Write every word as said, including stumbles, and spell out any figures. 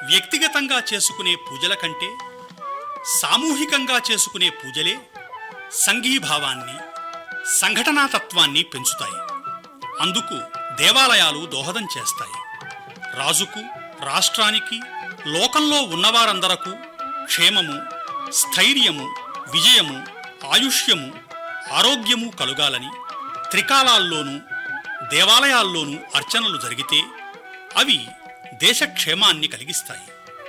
వ్యక్తిగతంగా చేసుకునే పూజల కంటే సామూహికంగా చేసుకునే పూజలే సంఘీభావాన్ని, సంఘటనాతత్వాన్ని పెంచుతాయి. అందుకు దేవాలయాలు దోహదం చేస్తాయి. రాజుకు, రాష్ట్రానికి, లోకంలో ఉన్నవారందరకు క్షేమము, స్థైర్యము, విజయము, ఆయుష్యము, ఆరోగ్యము కలుగాలని త్రికాలాల్లోనూ దేవాలయాల్లోనూ అర్చనలు జరిగితే అవి దేశక్షేమాన్ని కలిగిస్తాయి.